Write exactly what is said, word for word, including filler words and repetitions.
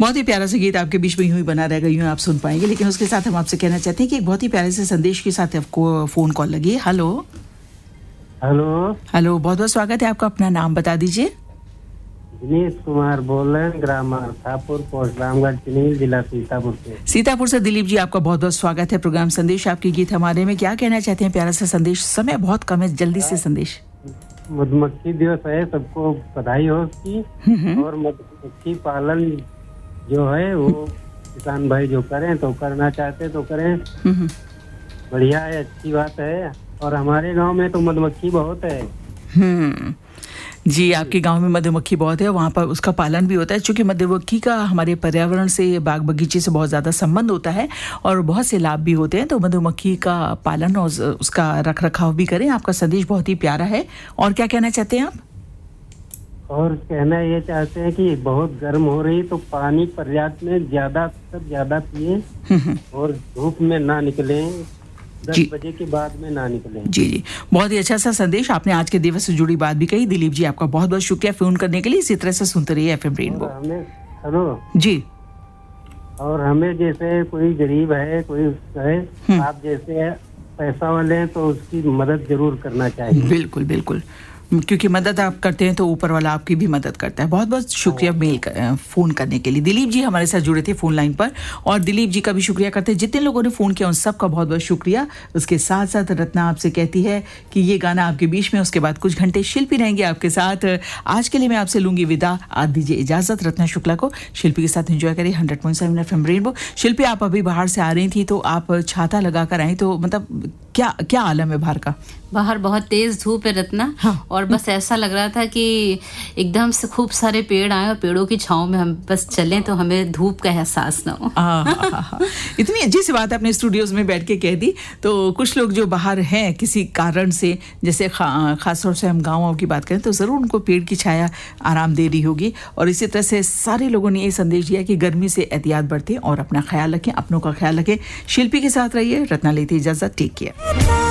बहुत ही प्यारा सा गीत आपके बीच में यूं ही बना रहेगा, यूं आप सुन पाएंगे। लेकिन उसके साथ हम आपसे कहना चाहते हैं कि एक बहुत ही प्यारे से संदेश के साथ आपको फोन कॉल लगी है। हेलो हेलो हेलो, बहुत बहुत स्वागत है आपका। अपना नाम बता दीजिए। दिनेश कुमार बोल रहे हैं, ग्राम थापुर, पोस्ट रामगढ़, चिन्ही, जिला सीतापुर से। सीतापुर से दिलीप जी, आपका बहुत बहुत स्वागत है प्रोग्राम संदेश आपके गीत हमारे में। क्या कहना चाहते हैं? प्यारा सा संदेश, समय बहुत कम है, जल्दी से संदेश। मधुमक्खी दिवस है, सबको बधाई हो उसकी। और मधुमक्खी पालन जो है वो किसान भाई जो करें तो करना चाहते तो करें, बढ़िया है, अच्छी बात है। और हमारे गांव में तो मधुमक्खी बहुत है। हम्म जी, आपके गांव में मधुमक्खी बहुत है, वहाँ पर उसका पालन भी होता है। क्योंकि मधुमक्खी का हमारे पर्यावरण से, बाग बगीचे से बहुत ज़्यादा संबंध होता है और बहुत से लाभ भी होते हैं। तो मधुमक्खी का पालन और उसका रख रखाव भी करें। आपका संदेश बहुत ही प्यारा है। और क्या कहना चाहते हैं आप? और कहना ये चाहते हैं कि बहुत गर्म हो रही तो पानी पर्याप्त में ज्यादा से ज्यादा पिए और धूप में ना निकले, दस बजे के बाद में ना निकले। जी जी, बहुत ही अच्छा सा संदेश आपने आज के दिवस से जुड़ी बात भी कही। दिलीप जी, आपका बहुत बहुत शुक्रिया फोन करने के लिए। इसी तरह से सुनते रहिए एफएम रेनबो। हमें हेलो जी, और हमें जैसे कोई गरीब है, कोई है, आप जैसे पैसा वाले हैं तो उसकी मदद जरूर करना चाहिए। बिल्कुल बिल्कुल, क्योंकि मदद आप करते हैं तो ऊपर वाला आपकी भी मदद करता है। बहुत बहुत शुक्रिया मेल कर, फोन करने के लिए। दिलीप जी हमारे साथ जुड़े थे फोन लाइन पर, और दिलीप जी का भी शुक्रिया करते हैं। जितने लोगों ने फोन किया उन सबका बहुत बहुत शुक्रिया। उसके साथ साथ रत्ना आपसे कहती है कि ये गाना आपके बीच में, उसके बाद कुछ घंटे शिल्पी रहेंगे आपके साथ। आज के लिए मैं आपसे लूंगी विदा, आज दीजिए इजाजत रत्ना शुक्ला को। शिल्पी के साथ एंजॉय करिए hundred point seven FM rainbow. शिल्पी, आप अभी बाहर से आ रही थी तो आप छाता लगा कर आई, तो मतलब क्या क्या आलम है बाहर का? बाहर बहुत तेज धूप है रत्ना। हाँ। और बस ऐसा लग रहा था कि एकदम से खूब सारे पेड़ आए और पेड़ों की छांव में हम बस चलें तो हमें धूप का एहसास ना हो। आ, हा, हा, हा। इतनी अच्छी सी बात अपने स्टूडियोज में बैठ के कह दी। तो कुछ लोग जो बाहर हैं किसी कारण से, जैसे खा, खासतौर से हम गाँव की बात करें तो जरूर उनको पेड़ की छाया आराम दे रही होगी। और इसी तरह से सारे लोगों ने ये संदेश दिया कि गर्मी से एहतियात बरतें और अपना ख्याल रखें, अपनों का ख्याल रखें। शिल्पी के साथ रहिए, रत्ना लेती इजाजत, टेक केयर।